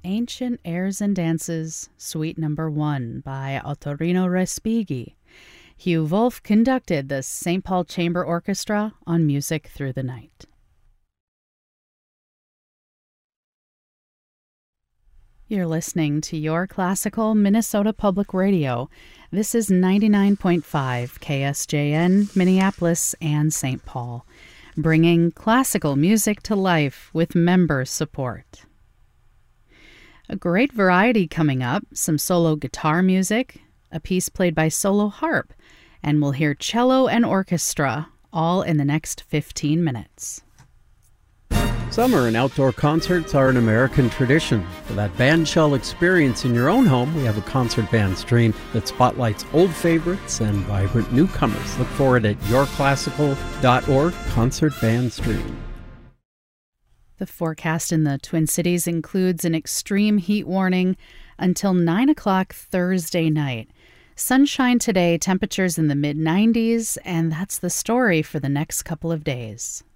Ancient Airs and Dances, Suite Number 1 by Ottorino Respighi. Hugh Wolf conducted the St. Paul Chamber Orchestra on Music Through the Night. You're listening to Your Classical Minnesota Public Radio. This is 99.5 KSJN, Minneapolis and St. Paul, bringing classical music to life with member support. A great variety coming up, some solo guitar music, a piece played by solo harp, and we'll hear cello and orchestra, all in the next 15 minutes. Summer and outdoor concerts are an American tradition. For that bandshell experience in your own home, we have a concert band stream that spotlights old favorites and vibrant newcomers. Look for it at yourclassical.org, concert band stream. The forecast in the Twin Cities includes an extreme heat warning until 9 o'clock Thursday night. Sunshine today, temperatures in the mid-90s, and that's the story for the next couple of days.